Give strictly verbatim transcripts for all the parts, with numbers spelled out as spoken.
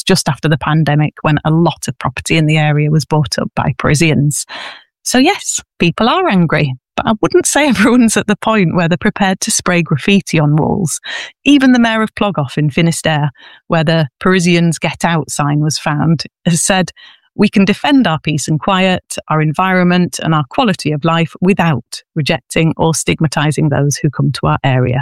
just after the pandemic when a lot of property in the area was bought up by Parisians. So yes, people are angry, but I wouldn't say everyone's at the point where they're prepared to spray graffiti on walls. Even the mayor of Plogoff in Finistère, where the Parisians Get Out sign was found, has said, we can defend our peace and quiet, our environment and our quality of life without rejecting or stigmatising those who come to our area.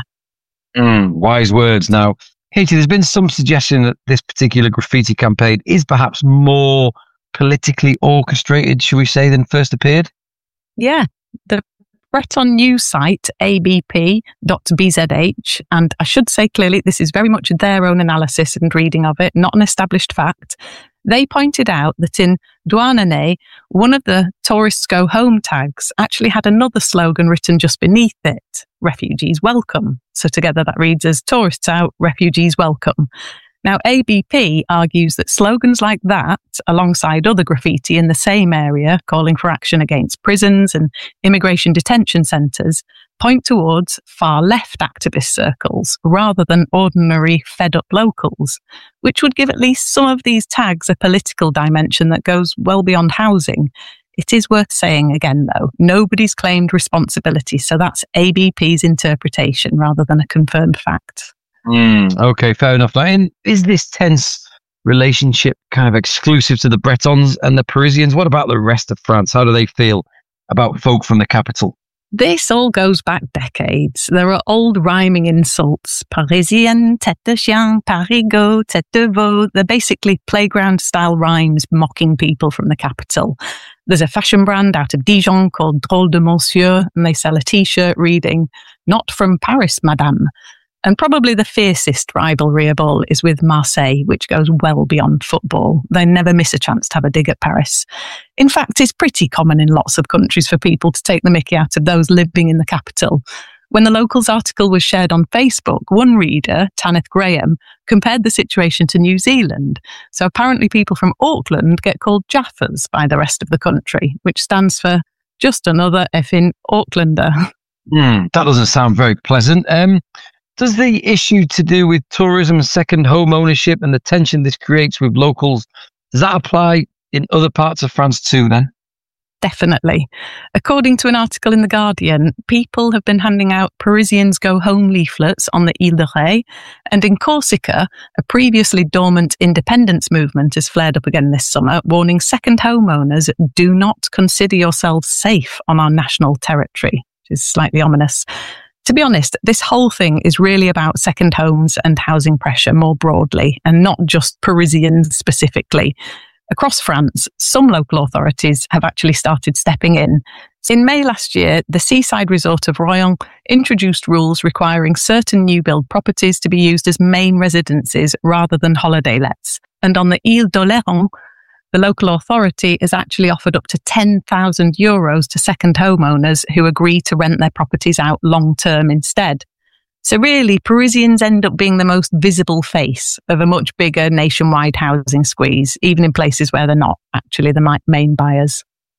Mm, wise words. Now, Katie, there's been some suggestion that this particular graffiti campaign is perhaps more politically orchestrated, should we say, than first appeared? Yeah, the Breton news site A B P dot B Z H, and I should say clearly this is very much their own analysis and reading of it, not an established fact. They pointed out that in Douarnenez, one of the tourists go home tags actually had another slogan written just beneath it, refugees welcome. So together that reads as tourists out, refugees welcome. Now, A B P argues that slogans like that, alongside other graffiti in the same area calling for action against prisons and immigration detention centres, point towards far-left activist circles rather than ordinary fed-up locals, which would give at least some of these tags a political dimension that goes well beyond housing. It is worth saying again, though, nobody's claimed responsibility, so that's A B P's interpretation rather than a confirmed fact. Mm, okay, fair enough. Now, in, is this tense relationship kind of exclusive to the Bretons and the Parisians? What about the rest of France? How do they feel about folk from the capital? This all goes back decades. There are old rhyming insults. Parisien, tête de chien, parigot, tête de veau. They're basically playground-style rhymes mocking people from the capital. There's a fashion brand out of Dijon called Drôle de Monsieur, and they sell a T-shirt reading, "Not from Paris, madame." And probably the fiercest rivalry of all is with Marseille, which goes well beyond football. They never miss a chance to have a dig at Paris. In fact, it's pretty common in lots of countries for people to take the mickey out of those living in the capital. When the Locals article was shared on Facebook, one reader, Tanith Graham, compared the situation to New Zealand. So apparently people from Auckland get called Jaffas by the rest of the country, which stands for just another effing Aucklander. Mm, that doesn't sound very pleasant. Um, Does the issue to do with tourism, second home ownership and the tension this creates with locals, does that apply in other parts of France too then? Definitely. According to an article in The Guardian, people have been handing out Parisians Go Home leaflets on the Ile de Ré, and in Corsica, a previously dormant independence movement has flared up again this summer, warning second homeowners, do not consider yourselves safe on our national territory, which is slightly ominous. To be honest, this whole thing is really about second homes and housing pressure more broadly, and not just Parisians specifically. Across France, some local authorities have actually started stepping in. In May last year, the seaside resort of Royan introduced rules requiring certain new build properties to be used as main residences rather than holiday lets. And on the Ile d'Oléron, the local authority has actually offered up to ten thousand euros to second homeowners who agree to rent their properties out long term instead. So really, Parisians end up being the most visible face of a much bigger nationwide housing squeeze, even in places where they're not actually the main buyers.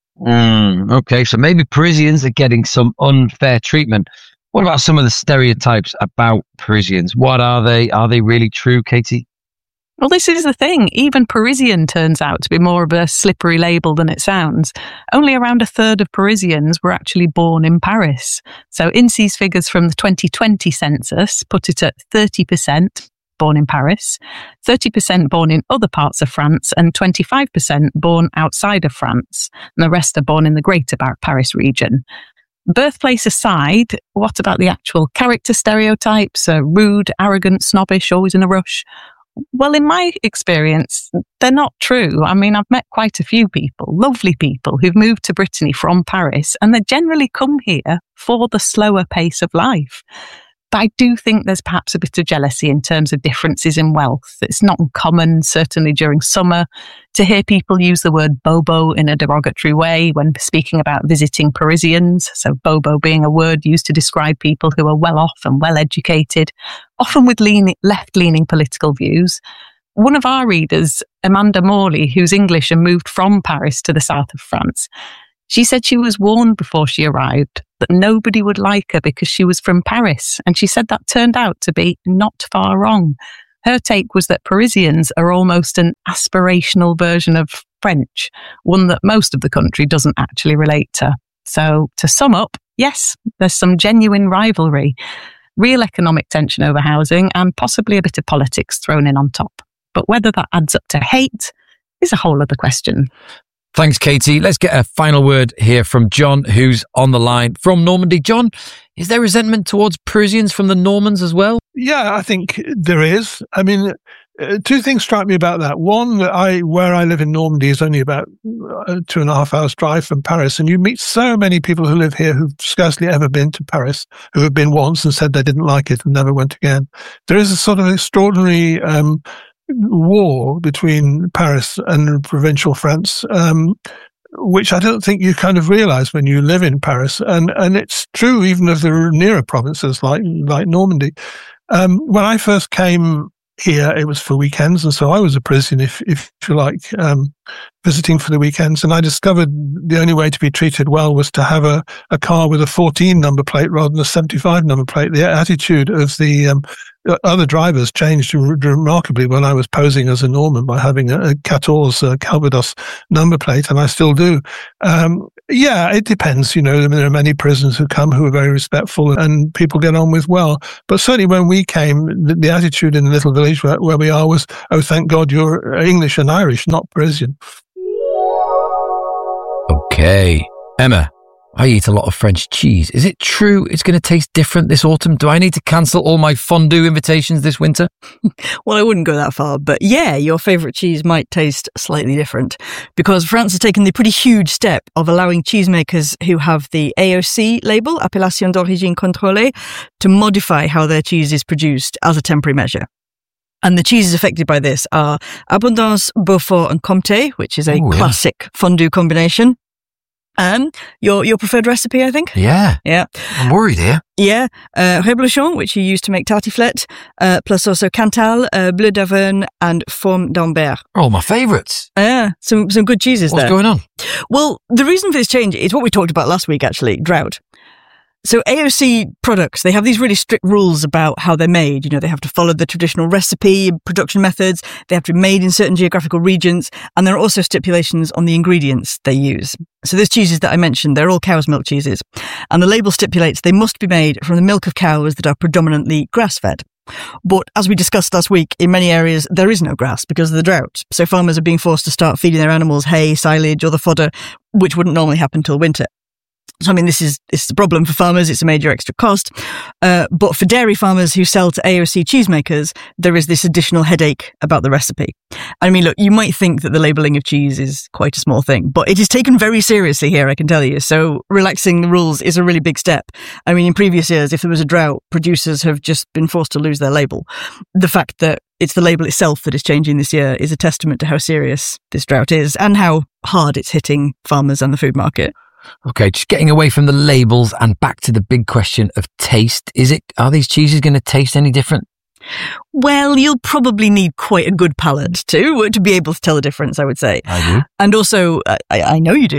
Mm, okay, so maybe Parisians are getting some unfair treatment. What about some of the stereotypes about Parisians? What are they? Are they really true, Katie? Well, this is the thing. Even Parisian turns out to be more of a slippery label than it sounds. Only around a third of Parisians were actually born in Paris. So I N S Ee's figures from the twenty twenty census put it at thirty percent born in Paris, thirty percent born in other parts of France, and twenty-five percent born outside of France. And the rest are born in the Greater Paris region. Birthplace aside, what about the actual character stereotypes? Uh, rude, arrogant, snobbish, always in a rush? Well, in my experience, they're not true. I mean, I've met quite a few people, lovely people, who've moved to Brittany from Paris, and they generally come here for the slower pace of life. But I do think there's perhaps a bit of jealousy in terms of differences in wealth. It's not uncommon, certainly during summer, to hear people use the word bobo in a derogatory way when speaking about visiting Parisians. So bobo being a word used to describe people who are well off and well educated, often with lean, left-leaning political views. One of our readers, Amanda Morley, who's English and moved from Paris to the south of France, she said she was warned before she arrived that nobody would like her because she was from Paris. And she said that turned out to be not far wrong. Her take was that Parisians are almost an aspirational version of French, one that most of the country doesn't actually relate to. So to sum up, yes, there's some genuine rivalry, real economic tension over housing, and possibly a bit of politics thrown in on top. But whether that adds up to hate is a whole other question. Thanks, Katie. Let's get a final word here from John, who's on the line from Normandy. John, is there resentment towards Parisians from the Normans as well? Yeah, I think there is. I mean, uh, two things strike me about that. One, that I where I live in Normandy is only about uh, two and a half hours drive from Paris, and you meet so many people who live here who've scarcely ever been to Paris, who have been once and said they didn't like it and never went again. There is a sort of extraordinary um, war between Paris and provincial France, um, which I don't think you kind of realize when you live in Paris. And, and it's true even of the nearer provinces like, like Normandy. Um, when I first came here, it was for weekends. And so I was a Parisian, if, if you like, um, visiting for the weekends. And I discovered the only way to be treated well was to have a, a car with a fourteen number plate rather than a seventy-five number plate. The attitude of the, um, other drivers changed remarkably when I was posing as a Norman by having a, a fourteen uh, Calvados number plate, and I still do. Um, yeah, it depends. You know, I mean, there are many Parisians who come who are very respectful and people get on with well. But certainly when we came, the, the attitude in the little village where, where we are was, oh, thank God you're English and Irish, not Parisian. Okay. Emma, I eat a lot of French cheese. Is it true it's going to taste different this autumn? Do I need to cancel all my fondue invitations this winter? Well, I wouldn't go that far, but yeah, your favourite cheese might taste slightly different because France has taken the pretty huge step of allowing cheesemakers who have the A O C label, Appellation d'origine contrôlée, to modify how their cheese is produced as a temporary measure. And the cheeses affected by this are Abondance, Beaufort and Comté, which is a Ooh, classic yeah. fondue combination. Um, your your preferred recipe, I think? Yeah. Yeah. I'm worried here. Yeah. Uh, Reblochon, which you use to make tartiflette, uh, plus also Cantal, uh, Bleu d'Auvergne and Forme d'Ambert. Oh, my favourites. Yeah. Some, some good cheeses What's there. What's going on? Well, the reason for this change is what we talked about last week, actually, drought. So A O C products, they have these really strict rules about how they're made. You know, they have to follow the traditional recipe, production methods. They have to be made in certain geographical regions. And there are also stipulations on the ingredients they use. So those cheeses that I mentioned, they're all cow's milk cheeses. And the label stipulates they must be made from the milk of cows that are predominantly grass-fed. But as we discussed last week, in many areas, there is no grass because of the drought. So farmers are being forced to start feeding their animals hay, silage, or the fodder, which wouldn't normally happen till winter. So, I mean, this is, this is a problem for farmers. It's a major extra cost. Uh, but for dairy farmers who sell to A O C cheesemakers, there is this additional headache about the recipe. I mean, look, you might think that the labelling of cheese is quite a small thing, but it is taken very seriously here, I can tell you. So relaxing the rules is a really big step. I mean, in previous years, if there was a drought, producers have just been forced to lose their label. The fact that it's the label itself that is changing this year is a testament to how serious this drought is and how hard it's hitting farmers and the food market. Okay, just getting away from the labels and back to the big question of taste. Is it, are these cheeses going to taste any different? Well, you'll probably need quite a good palate to to be able to tell the difference, I would say. I do. And also, I, I know you do.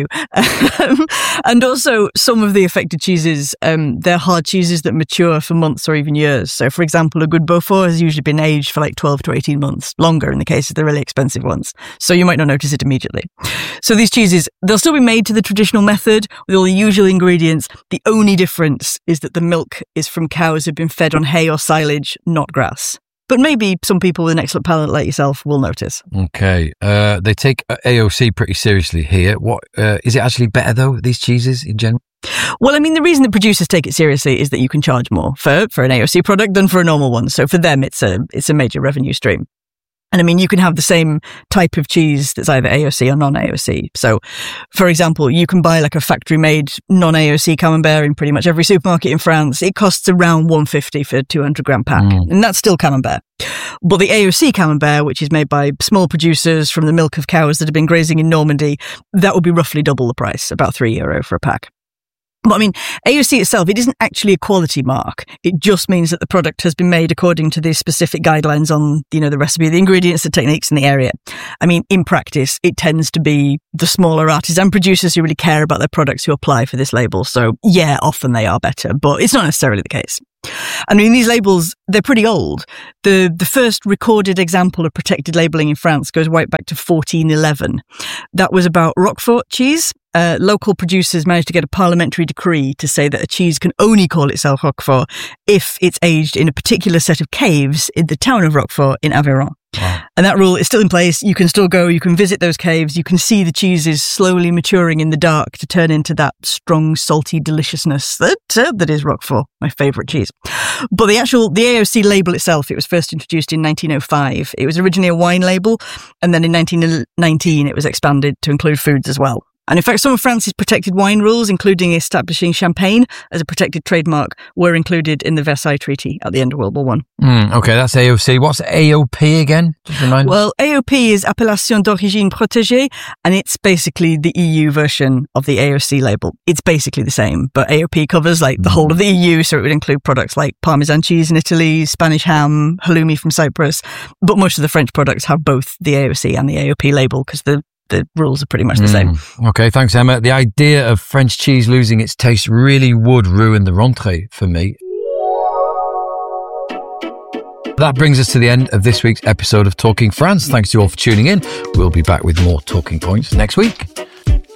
And also, some of the affected cheeses, um, they're hard cheeses that mature for months or even years. So, for example, a good Beaufort has usually been aged for like twelve to eighteen months, longer in the case of the really expensive ones. So you might not notice it immediately. So these cheeses, they'll still be made to the traditional method with all the usual ingredients. The only difference is that the milk is from cows who've been fed on hay or silage, not grass. But maybe some people with an excellent palate like yourself will notice. Okay. Uh, they take A O C pretty seriously here. What uh, is it actually better, though, these cheeses in general? Well, I mean, the reason that producers take it seriously is that you can charge more for, for an A O C product than for a normal one. So for them, it's a it's a major revenue stream. And I mean, you can have the same type of cheese that's either A O C or non-A O C. So, for example, you can buy like a factory-made non-A O C camembert in pretty much every supermarket in France. It costs around one hundred fifty for a two hundred gram pack. Mm. And that's still camembert. But the A O C camembert, which is made by small producers from the milk of cows that have been grazing in Normandy, that would be roughly double the price, about three euro for a pack. But I mean, A O C itself, it isn't actually a quality mark. It just means that the product has been made according to the specific guidelines on, you know, the recipe, the ingredients, the techniques in the area. I mean, in practice, it tends to be the smaller artisan producers who really care about their products who apply for this label. So yeah, often they are better, but it's not necessarily the case. I mean, these labels, they're pretty old. The the first recorded example of protected labelling in France goes right back to fourteen eleven. That was about Roquefort cheese. Uh, local producers managed to get a parliamentary decree to say that a cheese can only call itself Roquefort if it's aged in a particular set of caves in the town of Roquefort in Aveyron. Wow. And that rule is still in place. You can still go, you can visit those caves, you can see the cheeses slowly maturing in the dark to turn into that strong, salty deliciousness that, uh, that is Roquefort, my favourite cheese. But the actual, the A O C label itself, it was first introduced in nineteen oh five. It was originally a wine label, and then in nineteen nineteen it was expanded to include foods as well. And in fact, some of France's protected wine rules, including establishing champagne as a protected trademark, were included in the Versailles Treaty at the end of World War One. Mm, okay, that's A O C. What's A O P again? Just remind well, A O P is Appellation d'Origine Protégée, and it's basically the E U version of the A O C label. It's basically the same, but A O P covers like the whole of the E U, so it would include products like Parmesan cheese in Italy, Spanish ham, halloumi from Cyprus. But most of the French products have both the A O C and the A O P label because the The rules are pretty much the same. Mm. Okay, thanks, Emma. The idea of French cheese losing its taste really would ruin the rentrée for me. That brings us to the end of this week's episode of Talking France. Thanks to you all for tuning in. We'll be back with more talking points next week.